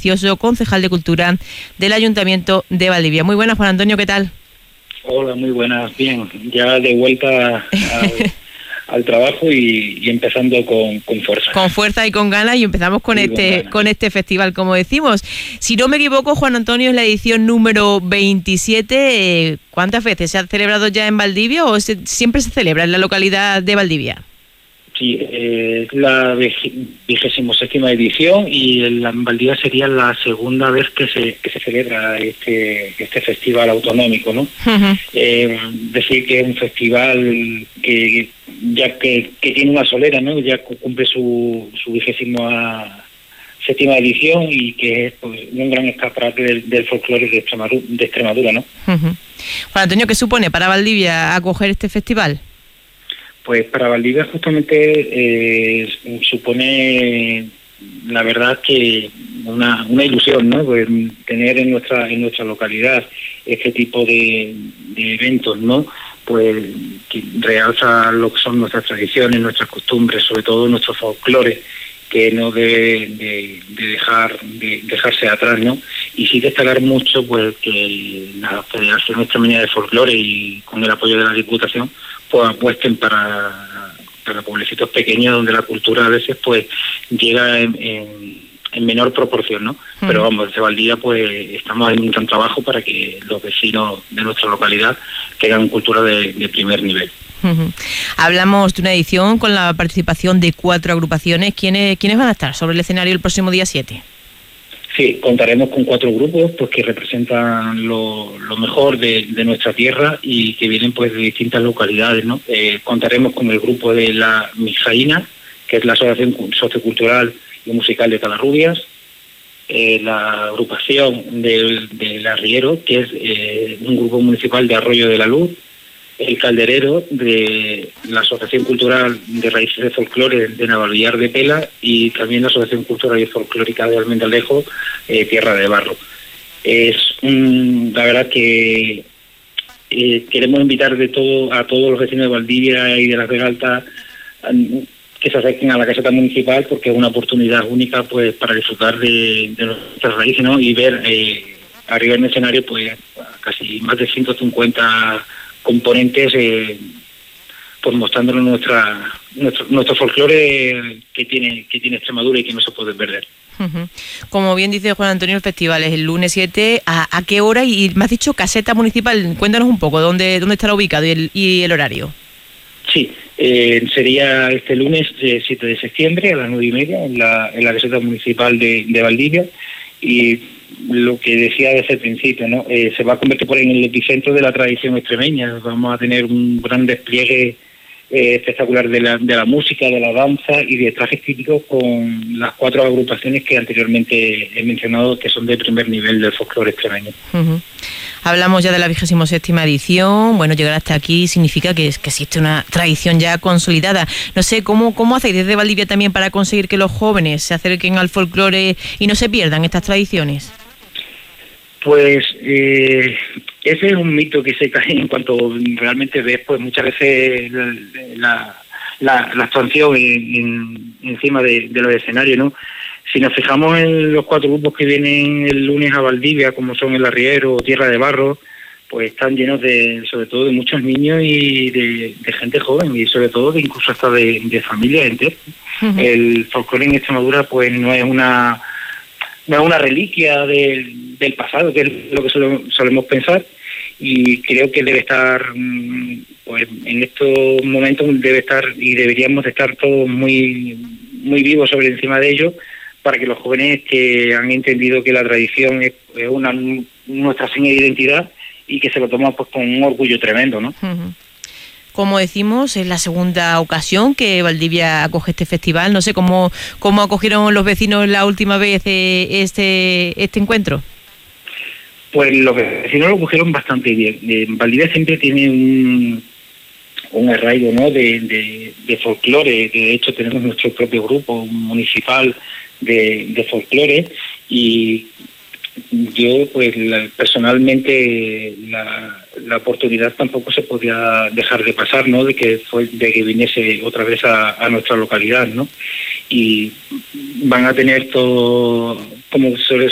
Vicioso, concejal de Cultura del Ayuntamiento de Valdivia. Muy buenas, Juan Antonio, ¿qué tal? Hola, muy buenas, bien, ya de vuelta al trabajo y empezando con fuerza. Con fuerza y con ganas, y empezamos con este festival, como decimos. Si no me equivoco, Juan Antonio, es la edición número 27. ¿Cuántas veces se ha celebrado ya en Valdivia o siempre se celebra en la localidad de Valdivia? Sí, es la 27ª edición y en Valdivia sería la segunda vez que se celebra este festival autonómico, ¿no? Uh-huh. Decir que es un festival que tiene una solera, ¿no? Ya cumple su 27ª edición y que es pues, un gran escaparate del folclore de Extremadura, ¿no? Uh-huh. Juan Antonio, ¿qué supone para Valdivia acoger este festival? Pues para Valdivia justamente supone, la verdad, que una ilusión, ¿no? Pues tener en nuestra localidad este tipo de eventos, ¿no? Pues que realza lo que son nuestras tradiciones, nuestras costumbres, sobre todo nuestro folclore, que no debe de dejarse atrás, ¿no? Y sí destacar mucho pues que la Federación Extremeña de Folclore y con el apoyo de la Diputación pues apuesten para pueblecitos pequeños donde la cultura a veces pues llega en menor proporción, ¿no? Pero vamos, desde Valdivia pues estamos en un gran trabajo para que los vecinos de nuestra localidad tengan cultura de primer nivel. Uh-huh. Hablamos de una edición con la participación de 4 agrupaciones. ¿Quiénes van a estar sobre el escenario el próximo día 7? Sí, contaremos con 4 grupos pues que representan lo mejor de nuestra tierra y que vienen pues de distintas localidades, ¿no? Contaremos con el grupo de la Mijaína, que es la Asociación Sociocultural y Musical de Calarrubias, la agrupación del Arriero, que es un grupo municipal de Arroyo de la Luz, el Calderero de la Asociación Cultural de Raíces de Folclore de Navalvillar de Pela y también la Asociación Cultural y Folclórica de Almendalejo, Tierra de Barro. La verdad que queremos invitar a todos los vecinos de Valdivia y de Las Vegas Altas que se acerquen a la caseta municipal porque es una oportunidad única pues para disfrutar de nuestras raíces, ¿no? Y ver arriba en el escenario pues casi más de 150 componentes pues mostrándonos nuestro folclore que tiene Extremadura y que no se puede perder. Uh-huh. Como bien dice Juan Antonio, el festival es el lunes 7. ¿A qué hora? Y me has dicho caseta municipal. Cuéntanos un poco dónde estará ubicado y el horario. Sí, sería este lunes 7 de septiembre a las 9:30 en la caseta municipal de Valdivia. Y lo que decía desde el principio, ¿no? Se va a convertir en el epicentro de la tradición extremeña. Vamos a tener un gran despliegue espectacular de la música, de la danza y de trajes típicos con las 4 agrupaciones que anteriormente he mencionado que son de primer nivel del folclore extremeño. Uh-huh. Hablamos ya de la 27ª edición. Bueno, llegar hasta aquí significa que existe una tradición ya consolidada. No sé, ¿cómo hacéis desde Valdivia también para conseguir que los jóvenes se acerquen al folclore y no se pierdan estas tradiciones? Pues ese es un mito que se cae en cuanto realmente ves pues muchas veces la actuación encima de los escenarios, ¿no? Si nos fijamos en los 4 grupos que vienen el lunes a Valdivia, como son el Arriero o Tierra de Barro, pues están llenos sobre todo de muchos niños y de gente joven y sobre todo incluso hasta de familias enteras. Uh-huh. El folclore en Extremadura pues no es una reliquia del pasado, que es lo que solemos pensar, y creo que debe estar, pues en estos momentos debe estar y deberíamos de estar todos muy, muy vivos sobre encima de ello, para que los jóvenes que han entendido que la tradición es nuestra seña de identidad y que se lo toman pues con un orgullo tremendo, ¿no? Uh-huh. Como decimos, es la segunda ocasión que Valdivia acoge este festival. No sé cómo acogieron los vecinos la última vez este encuentro. Pues los vecinos lo cogieron bastante bien. Valdivia siempre tiene un arraigo, ¿no? de folclore. De hecho, tenemos nuestro propio grupo municipal de folclore y yo pues personalmente la oportunidad tampoco se podía dejar de pasar, ¿no? de que viniese otra vez a nuestra localidad, ¿no? Y van a tener todo, como suele